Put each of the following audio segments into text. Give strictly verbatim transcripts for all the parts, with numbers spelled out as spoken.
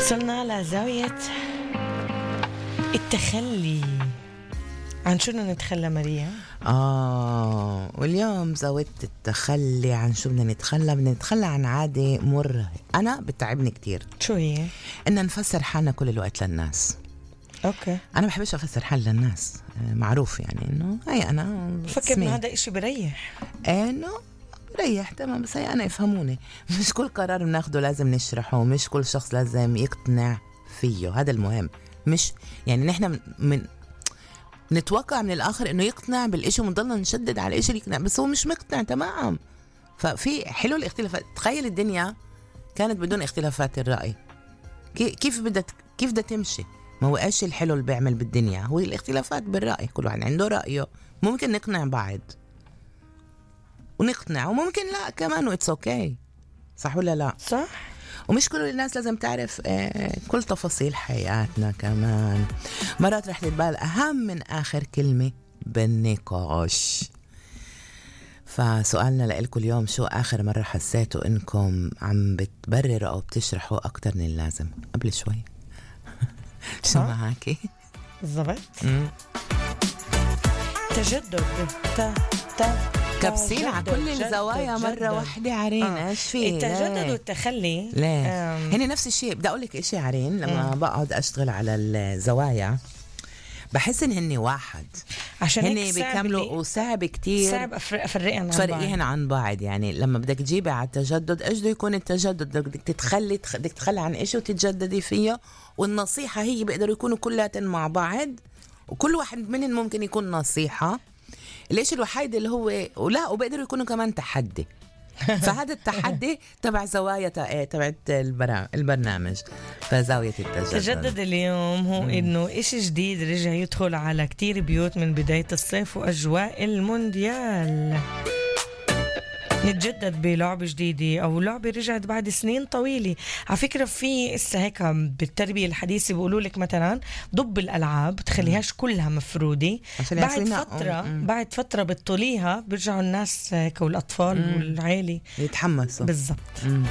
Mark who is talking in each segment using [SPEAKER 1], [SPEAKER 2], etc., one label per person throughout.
[SPEAKER 1] وصلنا لزاوية التخلي. عن شو بدنا نتخلى مريم؟
[SPEAKER 2] آه واليوم زاوية التخلي. عن شو بدنا نتخلى؟ بدنا نتخلى عن عادة مرة أنا بتعبني كتير.
[SPEAKER 1] شو هي؟
[SPEAKER 2] إن نفسر حالنا كل الوقت للناس.
[SPEAKER 1] أوكي.
[SPEAKER 2] أنا بحبش أفسر حالي للناس، معروف يعني إنه هاي أنا
[SPEAKER 1] فكر إن هذا إشي بريح.
[SPEAKER 2] إنه بريح تمام، بس هي أنا يفهموني. مش كل قرار بناخده لازم نشرحه، مش كل شخص لازم يقتنع فيه، هذا المهم. مش يعني نحن من نتوقع من الآخر إنه يقتنع بالإشي ونضلنا نشدد على الإشي اللي يقتنع، بس هو مش مقتنع تمام. ففي حلو الاختلافات. تخيل الدنيا كانت بدون اختلافات الرأي، كيف بدها كيف بدها تمشي؟ ما هو إيش الحلو اللي بيعمل بالدنيا؟ هو الاختلافات بالرأي، كل واحد عنده رأيه. ممكن نقنع بعض ونقنع، وممكن لا كمان، وإتس أوكي. صح ولا لا؟
[SPEAKER 1] صح.
[SPEAKER 2] ومش كل الناس لازم تعرف كل تفاصيل حياتنا كمان. مرات رح تتبال أهم من آخر كلمة بالنقاش. فسؤالنا لإلكم اليوم: شو آخر مرة حسيتوا إنكم عم بتبرروا أو بتشرحوا أكتر من اللازم؟ قبل شوي شو معاكي؟
[SPEAKER 1] بالضبط. تجدد تا تا
[SPEAKER 2] كبسين على كل الزوايا مرة واحدة. عرين ايش فيه؟
[SPEAKER 1] التجدد والتخلي
[SPEAKER 2] ليه؟ هني نفس الشيء. بدي أقول لك إشي عرين، لما مم. بقعد أشتغل على الزوايا بحس إن هني واحد، عشان هني بيكملوا، وصعب كتير
[SPEAKER 1] صعب أفرقهن
[SPEAKER 2] تفرقيهن عن بعض. يعني لما بدك تجيبي على التجدد، إيش بده يكون التجدد؟ بدك تتخلي بدك تتخلي عن إشي وتتجددي فيه. والنصيحة هي بيقدروا يكونوا كلاتن مع بعض، وكل واحد منهم ممكن يكون نصيحة. ليش الوحيد اللي هو ولا وبقدروا يكونوا كمان تحدي. فهذا التحدي تبع زوايا تبعت البرنامج. فزاوية التجدد
[SPEAKER 1] تجدد اليوم هو مم. إنه إشي جديد رجع يدخل على كتير بيوت من بداية الصيف وأجواء المونديال. نتجدد بلعبة جديدة أو لعبة رجعت بعد سنين طويلة. على فكرة في إسا هيك بالتربية الحديثة بيقولوا لك مثلا ضب الألعاب تخليهاش كلها مفرودة، بعد فترة مم. بعد فترة بتطوليها بيرجعوا الناس هيك والأطفال مم. والعائلة
[SPEAKER 2] يتحمسوا.
[SPEAKER 1] بالضبط.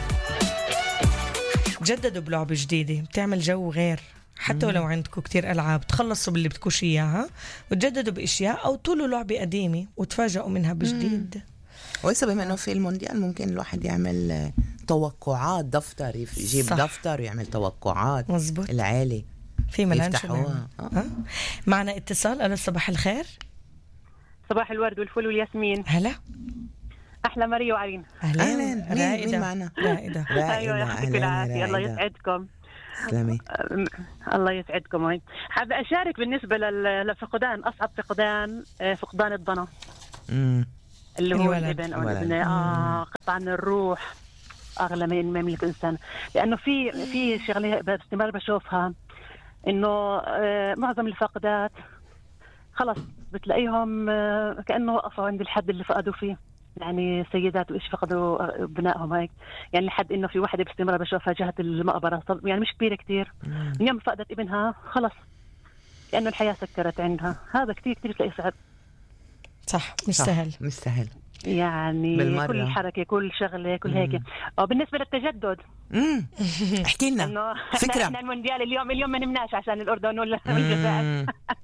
[SPEAKER 1] جددوا بلعبة جديدة بتعمل جو غير، حتى ولو عندكم كتير ألعاب تخلصوا باللي بتكوش إياها وتجددوا بأشياء، أو طولوا لعبة قديمة وتفاجئوا منها بجديد. مم.
[SPEAKER 2] وإسا بما أنه في المونديال ممكن الواحد يعمل توقعات، دفتر يجيب صح. دفتر ويعمل توقعات.
[SPEAKER 1] مزبوط.
[SPEAKER 2] العالي
[SPEAKER 1] في ملان يفتحوها. أه؟ معنا اتصال. ألو صباح الخير.
[SPEAKER 3] صباح الورد والفل والياسمين.
[SPEAKER 1] هلا
[SPEAKER 3] أحلى مريم وعرين.
[SPEAKER 1] أهلا.
[SPEAKER 2] أهلا. مين, مين معنا؟
[SPEAKER 1] رائدة.
[SPEAKER 3] أيوة يعطيك العافية. الله يسعدكم.
[SPEAKER 2] سلامي.
[SPEAKER 3] الله يسعدكم. حابة أشارك بالنسبة للفقدان، أصعب فقدان فقدان الضنا.
[SPEAKER 2] امم
[SPEAKER 3] اللي هو الابن أو الابن. آه قطعا الروح أغلى من ما يملك إنسان. لأنه في في شغلة باستمرار بشوفها، إنه آه معظم الفقدات خلص بتلاقيهم آه كأنه وقفوا عند الحد اللي فقدوا فيه. يعني سيدات وإيش فقدوا ابنائهم هيك، يعني لحد إنه في واحدة باستمرار بشوفها جهة المقبرة، يعني مش كبيرة كتير، من يوم فقدت ابنها خلص لأنه الحياة سكرت عندها. هذا كتير كتير تلاقي صعب.
[SPEAKER 1] صح. مش سهل.
[SPEAKER 2] مش سهل
[SPEAKER 3] يعني بالمرة. كل حركة كل شغلة كل هيك. وبالنسبة للتجدد
[SPEAKER 2] امم احكي لنا فكرة.
[SPEAKER 3] احنا المونديال اليوم اليوم ما نمناش عشان الأردن ولا الجزائر.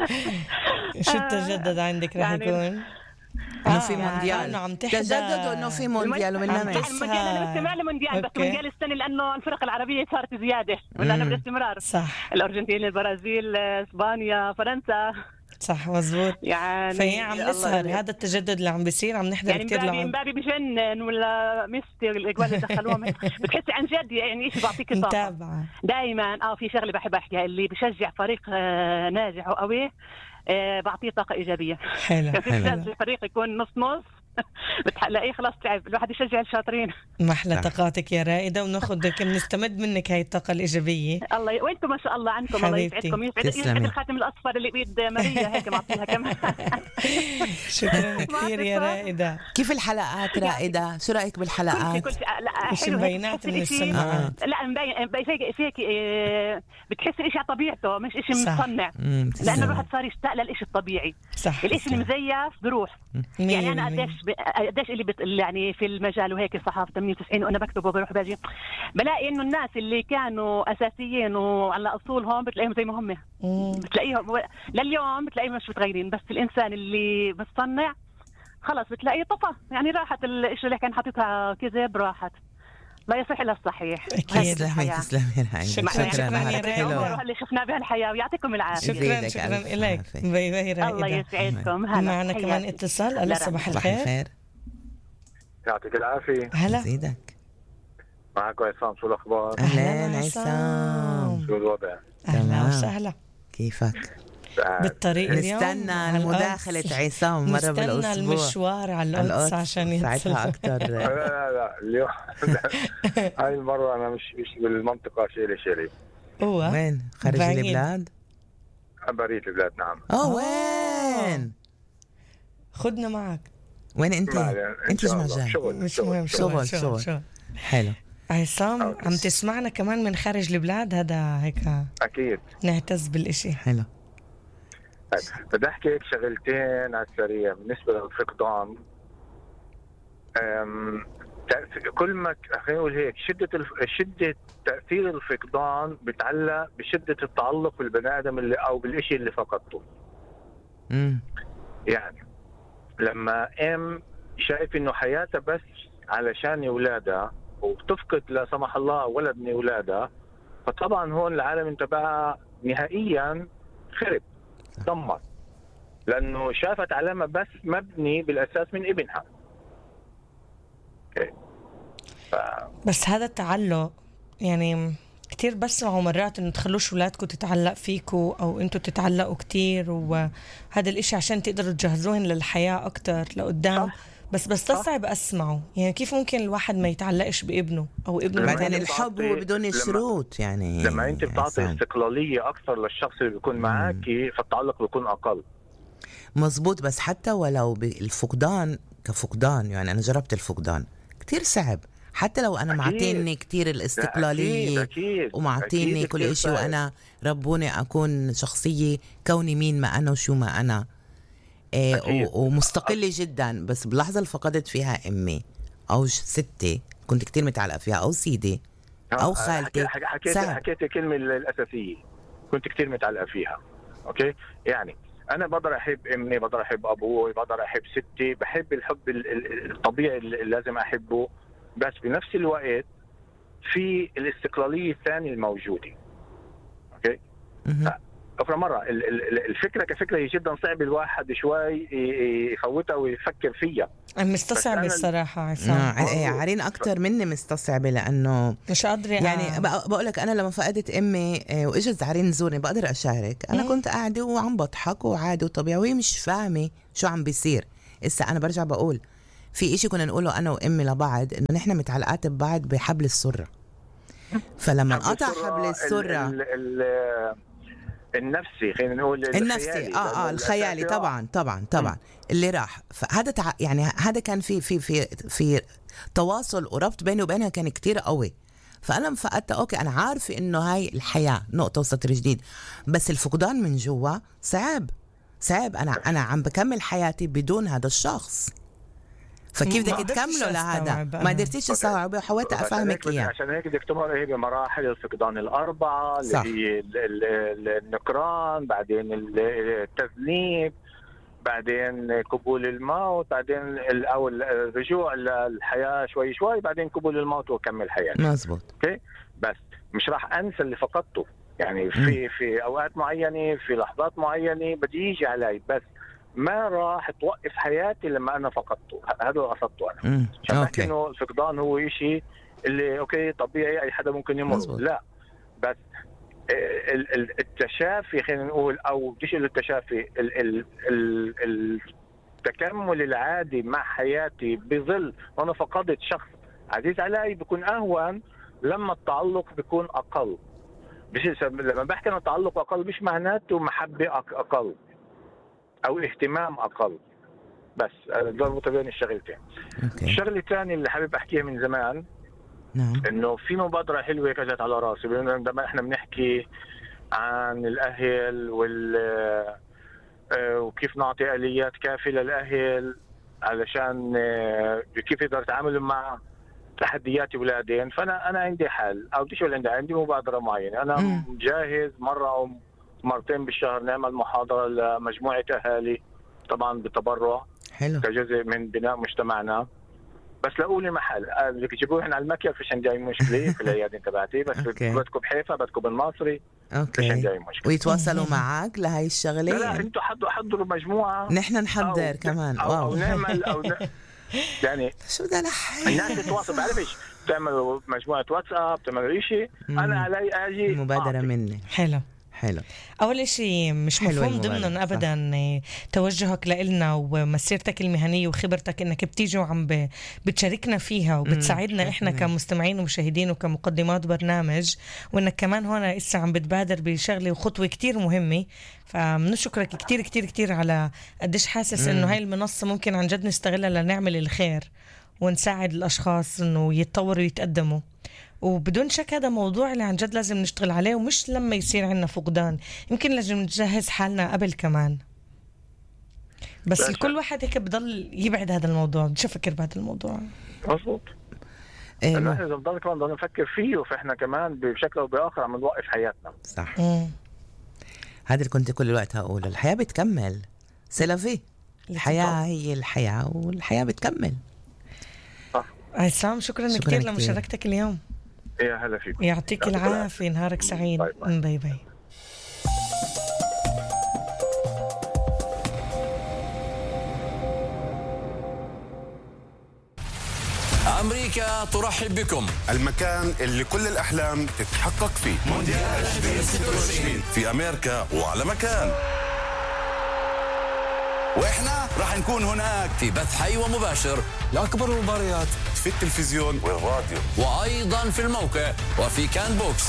[SPEAKER 1] شو التجدد عندك رح
[SPEAKER 3] يعني
[SPEAKER 1] يكون؟
[SPEAKER 2] انه في مونديال. عم تجدد انه في مونديال ومننا
[SPEAKER 3] المونديال. انا باستمرار للمونديال، بس مونديال السنه لانه الفرق العربيه صارت زياده ولا انا باستمرار.
[SPEAKER 1] صح.
[SPEAKER 3] الارجنتين، البرازيل، اسبانيا، فرنسا.
[SPEAKER 1] صح مزبوط.
[SPEAKER 3] يعني
[SPEAKER 1] فهي عم نسهر. هذا التجدد اللي عم بيصير، عم نحضر
[SPEAKER 3] يعني
[SPEAKER 1] كتير لعب.
[SPEAKER 3] مبابي بجنن ولا ميسي الاجوال اللي دخلوهم بتحسي عن جد يعني شيء بعطيك طاقه.
[SPEAKER 1] متابعه
[SPEAKER 3] دائما. اه في شغله بحب احكيها، اللي بشجع فريق آه ناجح وقوي آه بعطيه طاقه ايجابيه.
[SPEAKER 1] حلو.
[SPEAKER 3] حلو. الفريق يكون نص نص بتلاقيه خلاص تعب. الواحد يشجع الشاطرين.
[SPEAKER 1] محلى طاقاتك يا رائدة، وناخذ كم نستمد منك هاي الطاقة الإيجابية.
[SPEAKER 3] الله ي... وانتم ما شاء الله عنكم. الله يسعدكم. يسعد يسعد الخاتم الأصفر اللي بيد ماريا هيك معطيها كمان.
[SPEAKER 1] شكرا كثير يا رائدة.
[SPEAKER 2] كيف الحلقات رائدة؟ شو رأيك بالحلقات؟
[SPEAKER 3] كل شيء. لا
[SPEAKER 1] مش مبينات من السماء.
[SPEAKER 3] لا مبين فيك فيك بتحس الإشي على طبيعته، مش إشي مصنع. لأنه الواحد صار يشتاق للإشي الطبيعي.
[SPEAKER 1] صح.
[SPEAKER 3] الإشي المزيف بروح. يعني أنا قديش قديش اللي بت... يعني في المجال وهيك صحافه ثمانية وتسعين وانا بكتب وبروح باجي بلاقي انه الناس اللي كانوا اساسيين وعلى اصولهم بتلاقيهم زي ما هم، بتلاقيهم لليوم بتلاقيهم مش متغيرين، بس الانسان اللي بتصنع خلاص بتلاقيه طفى، يعني راحت الاشي اللي كان حاططها كذب راحت، لا يصح الا الصحيح.
[SPEAKER 2] تسلمي تسلمي يا رعيدة،
[SPEAKER 1] شكرا شكرا يا
[SPEAKER 3] رعيدة اللي شفناه بهالحياة ويعطيكم العافية.
[SPEAKER 1] شكرا شكرا لك باي باي رعيدة.
[SPEAKER 3] الله يسعدكم.
[SPEAKER 1] معنا كمان اتصال. ألو صباح الخير.
[SPEAKER 4] يعطيك العافية.
[SPEAKER 1] هلا
[SPEAKER 2] زيدك
[SPEAKER 4] معك عصام، شو الأخبار؟
[SPEAKER 2] أهلا عصام،
[SPEAKER 4] شو الوضع؟
[SPEAKER 1] أهلا وسهلا،
[SPEAKER 2] كيفك؟
[SPEAKER 1] بالطريق اليوم
[SPEAKER 2] نستنى مداخلة عصام مرة بالأسبوع،
[SPEAKER 1] نستنى المشوار على القدس عشان
[SPEAKER 2] يتصل أكتر.
[SPEAKER 4] لا لا لا اليوم هاي المرة أنا مش مش بالمنطقة شيلي شيلي.
[SPEAKER 2] هو وين؟ خارج البلاد؟
[SPEAKER 4] بريت البلاد نعم.
[SPEAKER 2] أوه وين؟
[SPEAKER 1] خدنا معك.
[SPEAKER 2] وين أنت؟ أنت جمجان.
[SPEAKER 4] شغل
[SPEAKER 1] مش مهم.
[SPEAKER 2] شغل شغل, شغل. حلو.
[SPEAKER 1] عصام عم تسمعنا كمان من خارج البلاد، هذا هيك
[SPEAKER 4] أكيد
[SPEAKER 1] نعتز بالإشي.
[SPEAKER 2] حلو.
[SPEAKER 4] بدي أحكي هيك شغلتين على السريع بالنسبة للفقدان. كل ما خلينا نقول هيك شدة الف... شدة تأثير الفقدان بتعلق بشدة التعلق بالبني آدم اللي أو بالإشي اللي فقدته.
[SPEAKER 2] امم
[SPEAKER 4] يعني لما أم شايف إنه حياتها بس علشان أولادها وبتفقد لا سمح الله ولد من أولادها، فطبعا هون العالم انتبه نهائيا خرب دمر، لأنه شافت علامة بس مبني بالأساس من ابنها. okay. ف...
[SPEAKER 1] بس هذا التعلق يعني كتير بسمعوا مرات إنه تخلوش أولادكم تتعلق فيكوا أو أنتوا تتعلقوا كتير، وهذا الإشي عشان تقدروا تجهزوهن للحياة أكتر لقدام. بس بستصعب أسمعه، يعني كيف ممكن الواحد ما يتعلقش بابنه أو ابنه؟
[SPEAKER 2] بعدين الحب هو بدون شروط، يعني
[SPEAKER 4] لما أنت بتعطي استقلالية أكثر للشخص اللي بيكون معاكي فالتعلق بيكون أقل.
[SPEAKER 2] مزبوط. بس حتى ولو بالفقدان كفقدان، يعني أنا جربت الفقدان كتير صعب، حتى لو أنا معطيني كتير الاستقلالية
[SPEAKER 4] أكيد أكيد
[SPEAKER 2] ومعطيني كل إشي وأنا ربوني أكون شخصية كوني مين ما أنا وشو ما أنا إيه ومستقلة جدا. بس بلحظة اللي فقدت فيها أمي أو ستي كنت كتير متعلقة فيها، أو سيدي أو خالتي،
[SPEAKER 4] حكيت حكيت الكلمة الأساسية كنت كتير متعلقة فيها. أوكي، يعني أنا بقدر أحب أمي، بقدر أحب أبوي، بقدر أحب ستي، بحب الحب الطبيعي اللي لازم أحبه، بس بنفس الوقت في الاستقلالية الثانية الموجودة. أوكي، أخرى مرة الفكرة كفكرة جدا صعب الواحد شوي يفوتها ويفكر فيها.
[SPEAKER 1] مستصعب الصراحة عصام.
[SPEAKER 2] عارين أكتر مني مستصعبة، لأنه
[SPEAKER 1] مش قادرة
[SPEAKER 2] يعني بقولك أنا لما فقدت أمي وإجت عارين زورني بقدر أشارك، أنا م? كنت قاعدة وعم بضحك وعادي وطبيعي وهي مش فاهمة شو عم بيصير. إسا أنا برجع بقول في إشي كنا نقوله أنا وأمي لبعض، إنه نحن متعلقات ببعض بحبل السرة، فلما انقطع حبل السرة
[SPEAKER 4] ال ال ال النفسي خلينا نقول
[SPEAKER 2] النفسي اه اه الخيالي طبعا طبعا طبعا م. اللي راح، فهذا تع... يعني هذا كان في في في في تواصل وربط بيني وبينها كان كتير قوي. فانا فقدت اوكي انا عارفه انه هاي الحياه نقطه وسطر جديد، بس الفقدان من جوا صعب صعب. انا انا عم بكمل حياتي بدون هذا الشخص، فكيف بدك تكملوا لهذا؟ ما قدرتيش تستوعبي وحاولت افهمك اياه.
[SPEAKER 4] عشان هيك بدك تمر هي بمراحل الفقدان الاربعه اللي هي النكران، بعدين التذنيب، بعدين قبول الموت، بعدين او الرجوع للحياه شوي شوي، بعدين قبول الموت وكمل حياتي.
[SPEAKER 2] مزبوط.
[SPEAKER 4] اوكي، بس مش راح انسى اللي فقدته، يعني في في اوقات معينه في لحظات معينه بدي يجي علي، بس ما راح توقف حياتي لما أنا فقدته. هذا قصدته أنا. عشان أحكي إنه الفقدان هو إشي اللي أوكي طبيعي أي حدا ممكن يمر، لا بس التشافي خلينا نقول، أو مش التشافي، التكمل العادي مع حياتي بظل وأنا فقدت شخص عزيز علي بيكون أهون لما التعلق بيكون أقل. مش لما بحكي عن التعلق أقل مش معناته محبة أقل أو اهتمام أقل، بس ضربوا بين الشغلتين. الشغلة الثانية اللي حابب أحكيها من زمان،
[SPEAKER 2] نعم،
[SPEAKER 4] إنه في مبادرة حلوة كانت على راسي عندما إحنا بنحكي عن الأهل وال وكيف نعطي آليات كافية للأهل علشان كيف يقدر يتعامل مع تحديات اولادين. فانا انا عندي حل، او بديش اقول عندي عندي مبادره معينه. انا م. جاهز مره او مرتين بالشهر نعمل محاضره لمجموعه اهالي، طبعا بتبرع
[SPEAKER 2] حلو
[SPEAKER 4] كجزء من بناء مجتمعنا. بس لاقوا لي محل بدك تجيبوه هنا على المكيال، فيش عندي اي مشكله في العياده تبعتي. بس بدكم بحيفا، بدكم بالمصري،
[SPEAKER 2] اوكي،
[SPEAKER 4] فيش عندي اي مشكله.
[SPEAKER 2] ويتواصلوا معك لهي الشغله؟
[SPEAKER 4] لا لا، انتم حضروا حضروا مجموعه،
[SPEAKER 2] نحن نحضر
[SPEAKER 4] أو
[SPEAKER 2] كمان
[SPEAKER 4] أو, أو نعمل او ن... يعني
[SPEAKER 2] شو بدي الحق
[SPEAKER 4] الناس تتواصل. بعرفش تعملوا مجموعه واتساب، تعملوا شيء، انا علي اجي
[SPEAKER 2] مبادره مني.
[SPEAKER 1] حلو
[SPEAKER 2] حلو.
[SPEAKER 1] أول شيء مش مفهوم ضمننا أبدا توجهك لإلنا ومسيرتك المهنية وخبرتك إنك بتيجي وعم بتشاركنا فيها وبتساعدنا إحنا كمستمعين ومشاهدين وكمقدمات برنامج، وإنك كمان هون إسا عم بتبادر بشغلة وخطوة كتير مهمة. فمنشكرك كتير كتير كتير على قديش حاسس إنه هاي المنصة ممكن عن جد نستغلها لنعمل الخير ونساعد الأشخاص إنه يتطوروا ويتقدموا. وبدون شك هذا موضوع اللي عن جد لازم نشتغل عليه، ومش لما يصير عنا فقدان، يمكن لازم نجهز حالنا قبل كمان. بس باشا. الكل واحد هيك بضل يبعد هذا الموضوع. شو فكر بهذا الموضوع؟
[SPEAKER 4] مظبوط. إيه احنا اذا بضل كمان بدنا نفكر فيه، فاحنا كمان بشكل او باخر عم نوقف حياتنا.
[SPEAKER 2] صح. مم. هذا اللي كنت كل الوقت هقول، الحياه بتكمل، سلافي الحياه هي الحياه والحياه بتكمل.
[SPEAKER 4] صح.
[SPEAKER 1] عصام شكرا, شكرا كثير لمشاركتك اليوم.
[SPEAKER 4] يا هلا فيكم،
[SPEAKER 1] يعطيك العافية، نهارك سعيد. باي باي, باي, باي.
[SPEAKER 5] أمريكا ترحب بكم،
[SPEAKER 6] المكان اللي كل الأحلام تتحقق فيه.
[SPEAKER 5] مونديال ألفين وستة وعشرين
[SPEAKER 6] في أمريكا وعلى مكان،
[SPEAKER 5] وإحنا راح نكون هناك في بث حي ومباشر لأكبر المباريات
[SPEAKER 6] في التلفزيون والراديو،
[SPEAKER 5] وأيضا في الموقع وفي كان بوكس.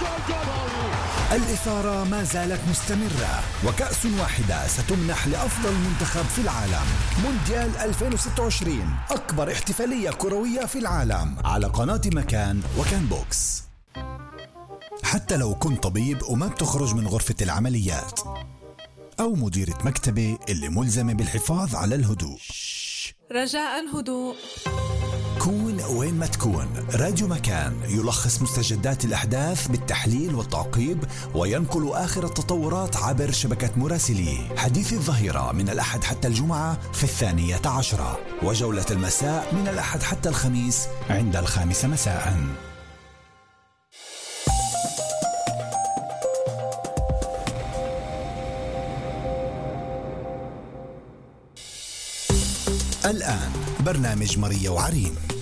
[SPEAKER 7] الإثارة ما زالت مستمرة، وكأس واحدة ستمنح لأفضل منتخب في العالم. مونديال ألفين وستة وعشرين، أكبر احتفالية كروية في العالم، على قناة مكان وكان بوكس. حتى لو كنت طبيب وما بتخرج من غرفة العمليات، أو مديرة مكتبة اللي ملزمة بالحفاظ على الهدوء،
[SPEAKER 8] رجاء هدوء.
[SPEAKER 7] كون وين ما تكون، راديو مكان يلخص مستجدات الأحداث بالتحليل والتعقيب، وينقل آخر التطورات عبر شبكة مراسليه. حديث الظهيرة من الأحد حتى الجمعة في الثانية عشرة، وجولة المساء من الأحد حتى الخميس عند الخامسة مساء. الآن برنامج مريا وعريم.